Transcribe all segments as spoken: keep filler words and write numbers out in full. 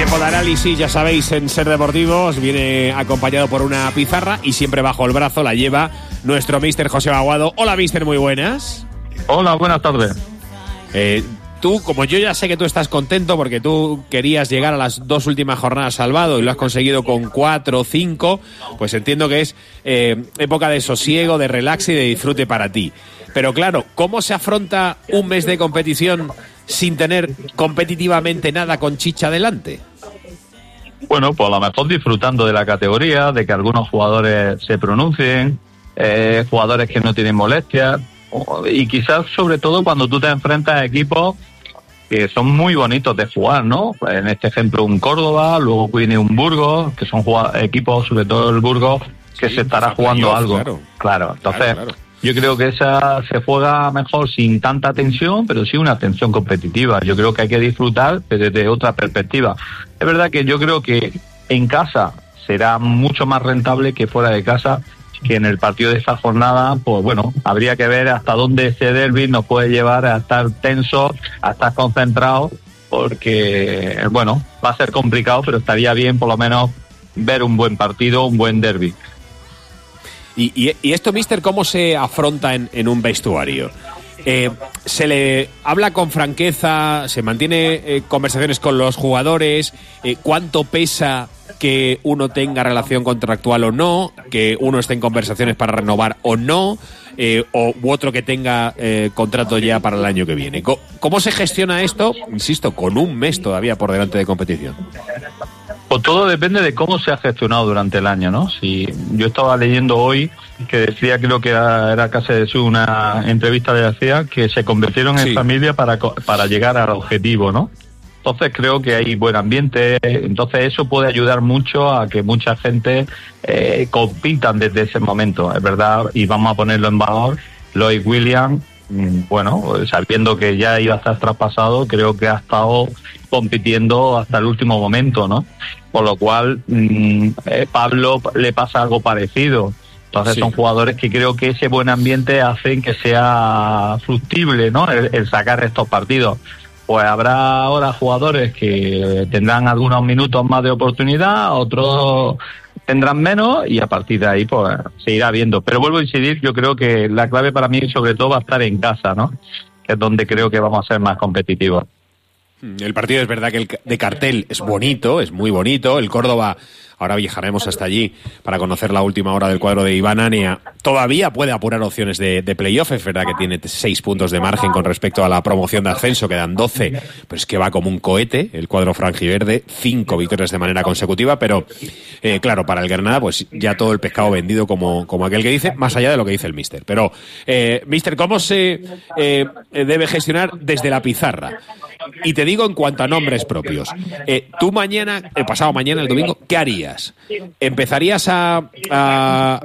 Tiempo de análisis, ya sabéis, en Ser Deportivos viene acompañado por una pizarra y siempre bajo el brazo la lleva nuestro míster José Aguado. Hola, míster, muy buenas. Hola, buenas tardes. Eh, tú, como yo ya sé que tú estás contento porque tú querías llegar a las dos últimas jornadas salvado y lo has conseguido con cuatro o cinco, pues entiendo que es eh, época de sosiego, de relax y de disfrute para ti. Pero claro, ¿cómo se afronta un mes de competición sin tener competitivamente nada con chicha delante? Bueno, pues a lo mejor disfrutando de la categoría, de que algunos jugadores se pronuncien, eh, jugadores que no tienen molestias, y quizás sobre todo cuando tú te enfrentas a equipos que son muy bonitos de jugar, ¿no? En este ejemplo un Córdoba, luego viene un Burgos, que son equipos, sobre todo el Burgos, que sí, se estará jugando playoff, algo. Claro, claro entonces... Claro, claro. Yo creo que esa se juega mejor sin tanta tensión, pero sí una tensión competitiva. Yo creo que hay que disfrutar desde otra perspectiva. Es verdad que yo creo que en casa será mucho más rentable que fuera de casa, que en el partido de esta jornada, pues bueno, habría que ver hasta dónde ese derbi nos puede llevar a estar tensos, a estar concentrados, porque, bueno, va a ser complicado, pero estaría bien por lo menos ver un buen partido, un buen derbi. Y, y, y esto, míster, ¿cómo se afronta en, en un vestuario? Eh, ¿Se le habla con franqueza? ¿Se mantiene eh, conversaciones con los jugadores? Eh, ¿Cuánto pesa que uno tenga relación contractual o no? ¿Que uno esté en conversaciones para renovar o no? Eh, o u otro que tenga eh, contrato ya para el año que viene. ¿Cómo, ¿Cómo se gestiona esto? Insisto, con un mes todavía por delante de competición. Pues todo depende de cómo se ha gestionado durante el año, ¿no? Si yo estaba leyendo hoy que decía, creo que era, era casi de una entrevista de hacía, que se convirtieron en sí. familia para, para llegar al objetivo, ¿no? Entonces creo que hay buen ambiente, entonces eso puede ayudar mucho a que mucha gente eh, compitan desde ese momento, es verdad, y vamos a ponerlo en valor. Lloyd Williams, bueno, sabiendo que ya iba a estar traspasado, creo que ha estado compitiendo hasta el último momento, ¿no? Por lo cual, mmm, eh, Pablo le pasa algo parecido. Entonces sí. Son jugadores que creo que ese buen ambiente hacen que sea fructible, ¿no? El, el sacar estos partidos. Pues habrá ahora jugadores que tendrán algunos minutos más de oportunidad, otros tendrán menos, y a partir de ahí pues se irá viendo. Pero vuelvo a incidir, yo creo que la clave para mí sobre todo va a estar en casa, ¿no? Que es donde creo que vamos a ser más competitivos. El partido es verdad que el de cartel es bonito, es muy bonito. El Córdoba, ahora viajaremos hasta allí para conocer la última hora del cuadro de Iván Ania. Todavía puede apurar opciones de, de playoff. Es verdad que tiene seis puntos de margen con respecto a la promoción de ascenso, quedan doce, pero es que va como un cohete el cuadro franjiverde, cinco victorias de manera consecutiva, pero eh, claro, para el Granada pues ya todo el pescado vendido, como, como aquel que dice, más allá de lo que dice el míster. Pero, eh, míster, ¿cómo se eh, debe gestionar desde la pizarra? Y te digo en cuanto a nombres propios. Eh, tú mañana, el pasado mañana, el domingo, ¿qué harías? ¿Empezarías a, a,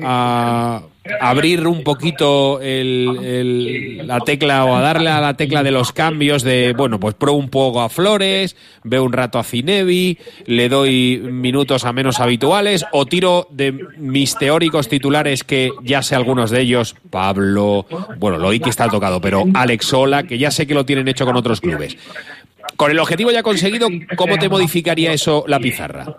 a abrir un poquito el, el, la tecla o a darle a la tecla de los cambios de, bueno, pues pruebo un poco a Flores, veo un rato a Zinebi, le doy minutos a menos habituales, o tiro de mis teóricos titulares, que ya sé algunos de ellos, Pablo, bueno, Loic que está tocado, pero Alex Sola, que ya sé que lo tienen hecho con otros clubes. Con el objetivo ya conseguido, ¿cómo te modificaría eso la pizarra?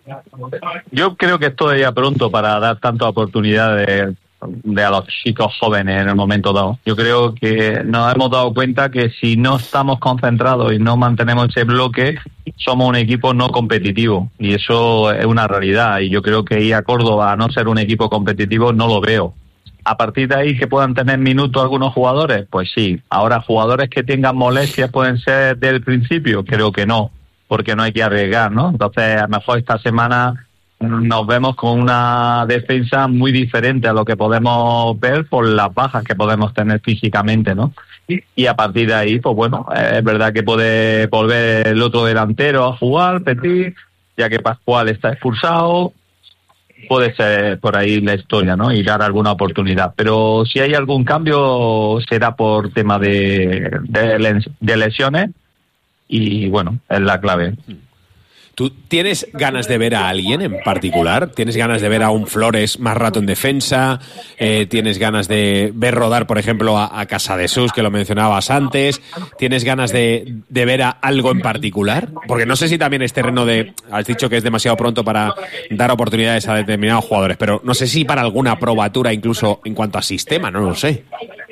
Yo creo que es todavía pronto para dar tantas oportunidades de a los chicos jóvenes en el momento dado. Yo creo que nos hemos dado cuenta que si no estamos concentrados y no mantenemos ese bloque, somos un equipo no competitivo, y eso es una realidad. Y yo creo que ir a Córdoba a no ser un equipo competitivo no lo veo. A partir de ahí, que puedan tener minutos algunos jugadores, pues sí. Ahora, jugadores que tengan molestias pueden ser del principio, creo que no, porque no hay que arriesgar, ¿no? Entonces, a lo mejor esta semana nos vemos con una defensa muy diferente a lo que podemos ver por las bajas que podemos tener físicamente, ¿no? Y a partir de ahí, pues bueno, es verdad que puede volver el otro delantero a jugar, Petit, ya que Pascual está expulsado. Puede ser por ahí la historia, ¿no? Y dar alguna oportunidad. Pero si hay algún cambio, será por tema de, de, de lesiones, y bueno, es la clave. ¿Tú tienes ganas de ver a alguien en particular? ¿Tienes ganas de ver a un Flores más rato en defensa? Eh, ¿Tienes ganas de ver rodar, por ejemplo, a, a Casadesús, que lo mencionabas antes? ¿Tienes ganas de, de ver a algo en particular? Porque no sé si también es terreno de... Has dicho que es demasiado pronto para dar oportunidades a determinados jugadores, pero no sé si para alguna probatura incluso en cuanto a sistema, no lo sé.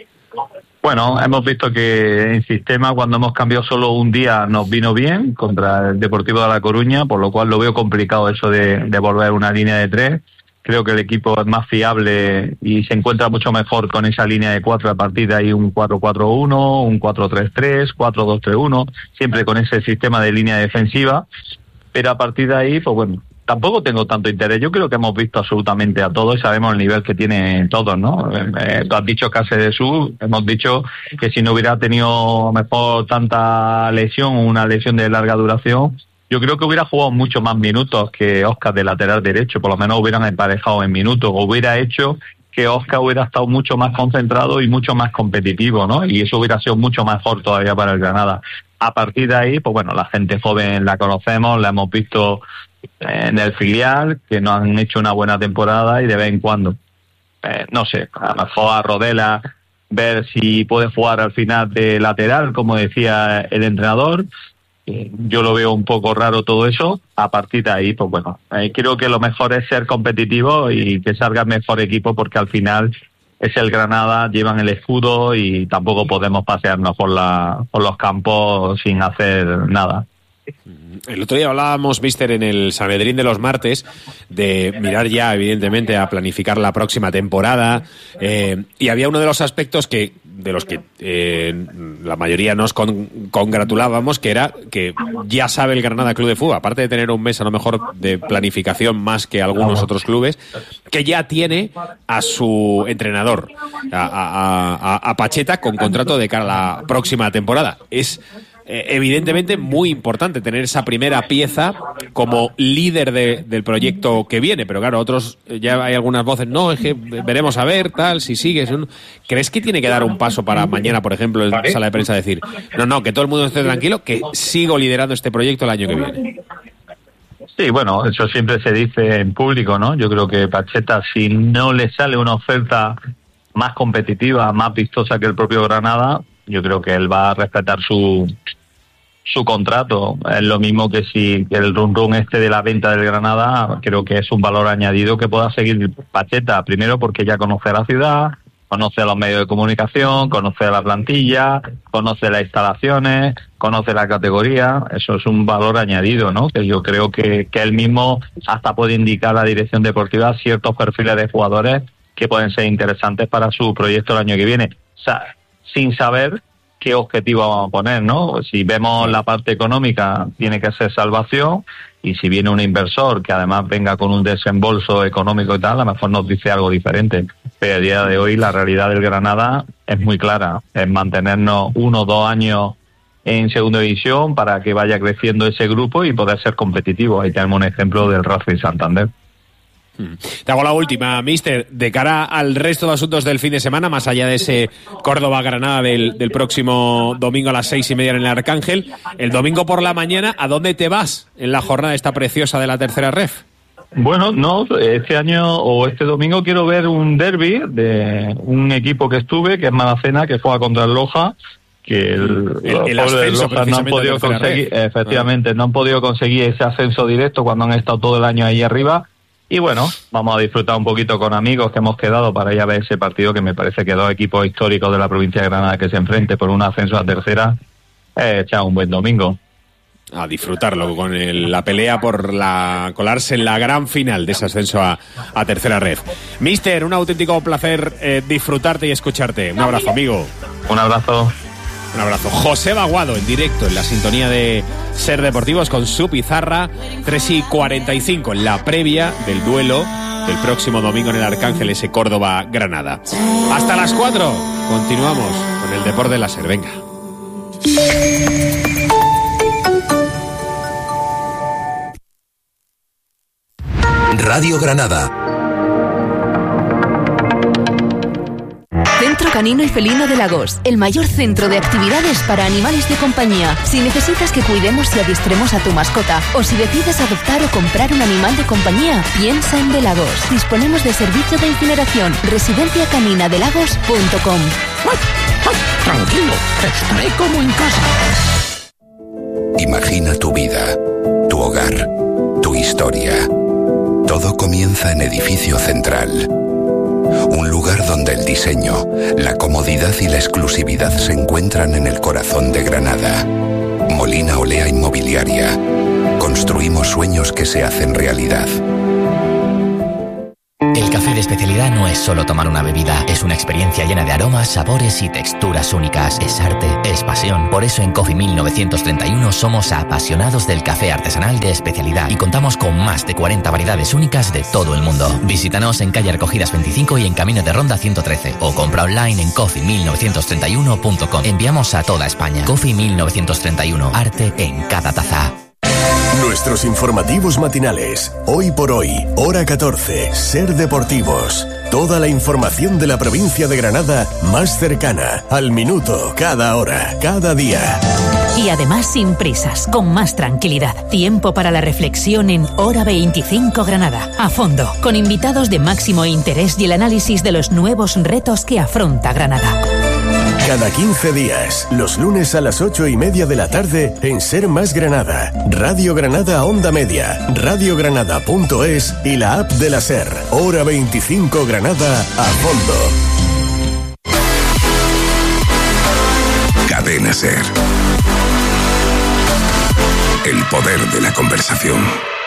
Bueno, hemos visto que en sistema, cuando hemos cambiado solo un día, nos vino bien contra el Deportivo de La Coruña, por lo cual lo veo complicado eso de, de volver a una línea de tres. Creo que el equipo es más fiable y se encuentra mucho mejor con esa línea de cuatro. A partir de ahí un cuatro cuatro uno, un cuatro tres tres, cuatro dos tres uno, siempre con ese sistema de línea defensiva. Pero a partir de ahí, pues bueno, tampoco tengo tanto interés. Yo creo que hemos visto absolutamente a todos y sabemos el nivel que tienen todos, ¿no? Eh, tú has dicho Casadesús, hemos dicho que si no hubiera tenido mejor tanta lesión o una lesión de larga duración, yo creo que hubiera jugado mucho más minutos que Óscar de lateral derecho, por lo menos hubieran emparejado en minutos, o hubiera hecho que Óscar hubiera estado mucho más concentrado y mucho más competitivo, ¿no? Y eso hubiera sido mucho mejor todavía para el Granada. A partir de ahí, pues bueno, la gente joven la conocemos, la hemos visto en el filial, que no han hecho una buena temporada y de vez en cuando, eh, no sé, a lo mejor a Rodela, ver si puede jugar al final de lateral, como decía el entrenador. Eh, yo lo veo un poco raro todo eso. A partir de ahí, pues bueno, eh, creo que lo mejor es ser competitivo y que salga el mejor equipo, porque al final es el Granada, llevan el escudo y tampoco podemos pasearnos por, la, por los campos sin hacer nada. El otro día hablábamos, mister, en el Sanedrín de los martes, de mirar ya, evidentemente, a planificar la próxima temporada, eh, y había uno de los aspectos que de los que eh, la mayoría nos con, congratulábamos, que era que ya sabe el Granada Club de Fútbol, aparte de tener un mes a lo mejor de planificación más que algunos otros clubes, que ya tiene a su entrenador, a, a, a, a Pacheta, con contrato de cara a la próxima temporada. Es evidentemente muy importante tener esa primera pieza como líder de, del proyecto que viene, pero claro, otros, ya hay algunas voces, no, es que veremos a ver, tal, si sigues. ¿Crees que tiene que dar un paso para mañana, por ejemplo, en sala de prensa, decir, no, no, que todo el mundo esté tranquilo, que sigo liderando este proyecto el año que viene? Sí, bueno, eso siempre se dice en público, ¿no? Yo creo que Pacheta, si no le sale una oferta más competitiva, más vistosa que el propio Granada, yo creo que él va a respetar su su contrato. Es lo mismo que si el run run este de la venta del Granada, creo que es un valor añadido que pueda seguir Pacheta, primero porque ya conoce la ciudad, conoce los medios de comunicación, conoce la plantilla, conoce las instalaciones, conoce la categoría. Eso es un valor añadido, ¿no? Que yo creo que, que él mismo hasta puede indicar a la dirección deportiva ciertos perfiles de jugadores que pueden ser interesantes para su proyecto el año que viene. O sea, sin saber qué objetivo vamos a poner, ¿no? Si vemos la parte económica, tiene que ser salvación, y si viene un inversor que además venga con un desembolso económico y tal, a lo mejor nos dice algo diferente. Pero a día de hoy la realidad del Granada es muy clara, es mantenernos uno o dos años en segunda división para que vaya creciendo ese grupo y poder ser competitivo. Ahí tenemos un ejemplo del Racing Santander. Te hago la última, mister. De cara al resto de asuntos del fin de semana, más allá de ese Córdoba-Granada del, del próximo domingo a las seis y media en el Arcángel, el domingo por la mañana, ¿a dónde te vas en la jornada esta preciosa de la tercera ref? Bueno, no, este año o este domingo quiero ver un derbi de un equipo que estuve, que es Malacena, que juega contra el Loja, que el, el, el ascenso, Loja no han podido conseguir, ref. efectivamente, ah. no han podido conseguir ese ascenso directo cuando han estado todo el año ahí arriba. Y bueno, vamos a disfrutar un poquito con amigos que hemos quedado para ir a ver ese partido, que me parece que dos equipos históricos de la provincia de Granada que se enfrenten por un ascenso a tercera, eh, echar un buen domingo. A disfrutarlo con el, la pelea por la colarse en la gran final de ese ascenso a, a tercera red. Mister, un auténtico placer eh, disfrutarte y escucharte. Un abrazo, amigo. Un abrazo. Un abrazo. José Baguado en directo en la sintonía de Ser Deportivos con su pizarra. Tres y cuarenta y cinco en la previa del duelo del próximo domingo en el Arcángel, ese Córdoba-Granada. Hasta las cuatro. Continuamos con el deporte de la Ser. Venga. Radio Granada. Centro Canino y Felino de Lagos, el mayor centro de actividades para animales de compañía. Si necesitas que cuidemos y adiestremos a tu mascota, o si decides adoptar o comprar un animal de compañía, piensa en De Lagos. Disponemos de servicio de incineración. residencia canina de lagos punto com. Tranquilo, estaré como en casa. Imagina tu vida, tu hogar, tu historia. Todo comienza en Edificio Central. Un lugar donde el diseño, la comodidad y la exclusividad se encuentran en el corazón de Granada. Molina Olea Inmobiliaria. Construimos sueños que se hacen realidad. El café de especialidad no es solo tomar una bebida, es una experiencia llena de aromas, sabores y texturas únicas. Es arte, es pasión. Por eso en Coffee mil novecientos treinta y uno somos apasionados del café artesanal de especialidad y contamos con más de cuarenta variedades únicas de todo el mundo. Visítanos en calle Recogidas veinticinco y en Camino de Ronda ciento trece o compra online en coffee mil novecientos treinta y uno punto com. Enviamos a toda España. Coffee mil novecientos treinta y uno, arte en cada taza. Nuestros informativos matinales. Hoy por hoy, hora catorce, Ser Deportivos. Toda la información de la provincia de Granada más cercana, al minuto, cada hora, cada día. Y además sin prisas, con más tranquilidad. Tiempo para la reflexión en Hora veinticinco Granada. A fondo, con invitados de máximo interés y el análisis de los nuevos retos que afronta Granada. Cada quince días, los lunes a las ocho y media de la tarde en Ser Más Granada, Radio Granada Onda Media, radiogranada punto es y la app de la Ser. Hora veinticinco Granada a fondo. Cadena Ser. El poder de la conversación.